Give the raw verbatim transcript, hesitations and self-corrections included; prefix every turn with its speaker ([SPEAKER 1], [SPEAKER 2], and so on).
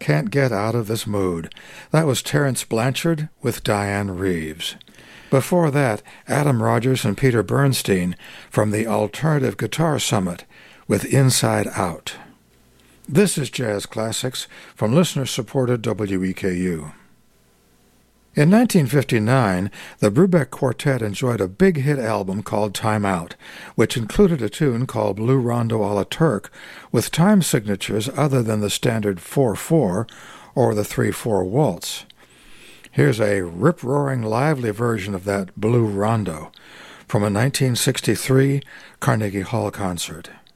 [SPEAKER 1] Can't Get Out of This Mood. That was Terence Blanchard with Diane Reeves. Before that, Adam Rogers and Peter Bernstein from the Alternative Guitar Summit with Inside Out. This is Jazz Classics from listener-supported W E K U. In nineteen fifty-nine, the Brubeck Quartet enjoyed a big hit album called Time Out, which included a tune called Blue Rondo a la Turk with time signatures other than the standard four four or the three four waltz. Here's a rip-roaring, lively version of that Blue Rondo from a nineteen sixty-three Carnegie Hall concert.